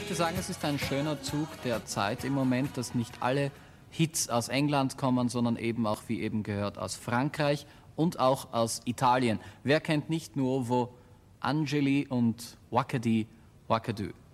möchte sagen, es ist ein schöner Zug der Zeit im Moment, dass nicht alle Hits aus England kommen, sondern eben auch, wie eben gehört, aus Frankreich und auch aus Italien. Wer kennt nicht Nuovo Angeli und Wakadi Wakadu?